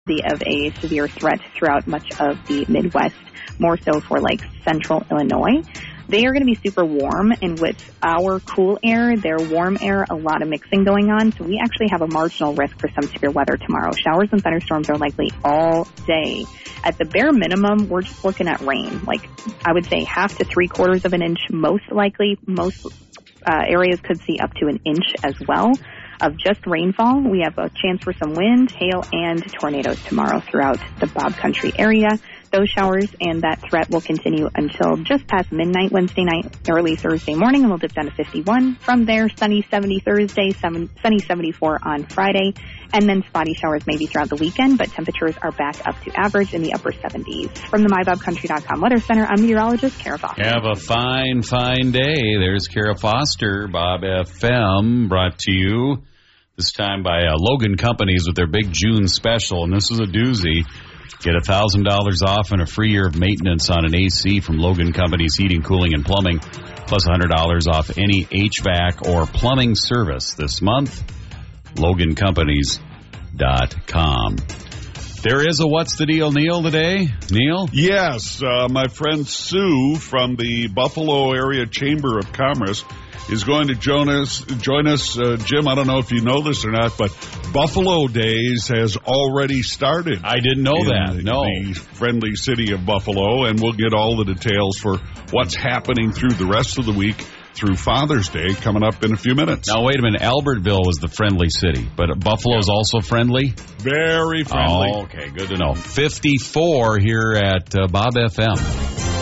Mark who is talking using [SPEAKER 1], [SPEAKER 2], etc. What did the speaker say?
[SPEAKER 1] of a severe threat throughout much of the Midwest, more so for like central Illinois. They are going to be super warm, and with our cool air, their warm air, a lot of mixing going on. So we actually have a marginal risk for some severe weather tomorrow. Showers and thunderstorms are likely all day. At the bare minimum, we're just looking at rain. Like, I would say 1/2 to 3/4 of an inch, most likely. Most areas could see up to an inch as well of just rainfall. We have a chance for some wind, hail, and tornadoes tomorrow throughout the Bob Country area. Those showers and that threat will continue until just past midnight Wednesday night, early Thursday morning, and we'll dip down to 51. From there, sunny 70 Thursday, sunny 74 on Friday, and then spotty showers maybe throughout the weekend, but temperatures are back up to average in the upper 70s. From the MyBobCountry.com Weather Center, I'm meteorologist Kara Foster.
[SPEAKER 2] Have a fine, fine day. There's Kara Foster, Bob FM, brought to you this time by Logan Companies with their big June special, and this is a doozy. Get $1,000 off and a free year of maintenance on an AC from Logan Companies Heating, Cooling, and Plumbing, plus $100 off any HVAC or plumbing service this month. LoganCompanies.com. There is a What's the Deal, Neil, today? Neil?
[SPEAKER 3] Yes, my friend Sue from the Buffalo Area Chamber of Commerce is going to join us. Jim, I don't know if you know this or not, but Buffalo Days has already started.
[SPEAKER 2] I didn't know that. No.
[SPEAKER 3] The friendly city of Buffalo, and we'll get all the details for what's happening through the rest of the week through Father's Day coming up in a few minutes.
[SPEAKER 2] Now, wait a minute. Albertville was the friendly city, but Buffalo's also friendly?
[SPEAKER 3] Very friendly.
[SPEAKER 2] Oh, okay. Good to know. 54 here at Bob FM.